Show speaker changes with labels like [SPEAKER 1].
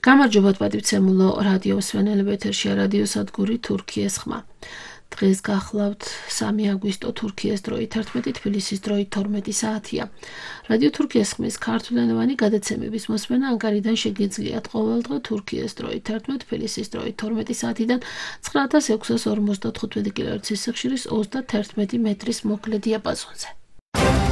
[SPEAKER 1] გამარჯობათ პატივცემულო რადიო მსმენელები, ეთერშია რადიო სადგური თურქიის ხმა. დღეს გახლავთ 3 აგვისტო თურქიის დროით 11 თბილისის დროით 12 საათია. რადიო თურქიის ხმის ქართულენოვანი გადაცემების მოსმენა ანკარიდან შეგიძლიათ ყოველდღე თურქიის დროით 11 თბილისის დროით 12 საათიდან 9655 კილოჰერცის სიხშირის 31 მეტრის მოკლე დიაპაზონზე.